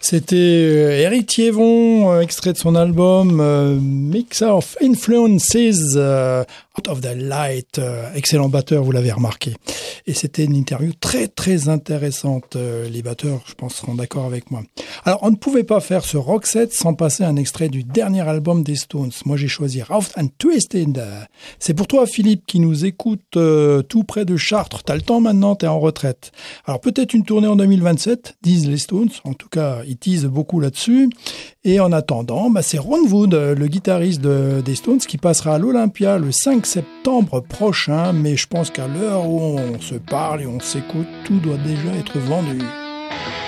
C'était Eric Thiévon, extrait de son album Mix of Influences, Out of the Light. Excellent batteur, vous l'avez remarqué. Et c'était une interview très très intéressante. Les batteurs, je pense, seront d'accord avec moi. Alors, on ne pouvait pas faire ce rock set sans passer un extrait du dernier album des Stones. Moi, j'ai choisi Rough and Twisted. C'est pour toi, Philippe, qui nous écoute tout près de Chartres. T'as le temps maintenant, t'es en retraite. Alors, peut-être une tournée en 2027, disent les Stones. En tout cas, ils teasent beaucoup là-dessus. Et en attendant, c'est Ron Wood, le guitariste des Stones, qui passera à l'Olympia le 5 septembre prochain. Mais je pense qu'à l'heure où on se parle et on s'écoute, tout doit déjà être vendu.